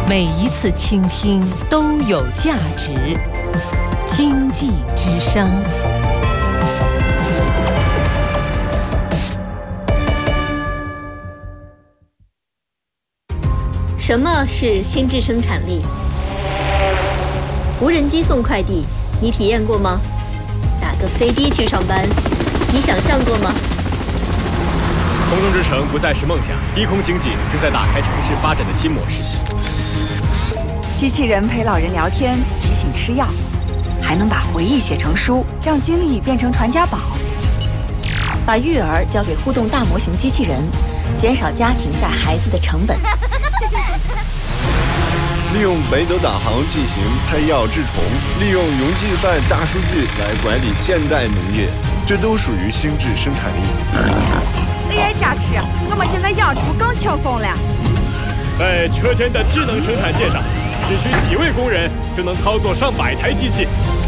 每一次倾听都有价值。经济之声。 什么是心智生产力？无人机送快递，你体验过吗？打个飞的去上班，你想象过吗？ 空中之城不再是梦想，低空经济正在打开城市发展的新模式。 机器人陪老人聊天，提醒吃药，还能把回忆写成书，让经历变成传家宝。 把育儿交给互动大模型机器人，减少家庭带孩子的成本。 利用北斗导航进行拍药治虫，利用云计算大数据来管理现代农业，这都属于心智生产力。 AI 加持，我们现在养猪更轻松了。 在车间的智能生产线上，只需几位工人就能操作上百台机器，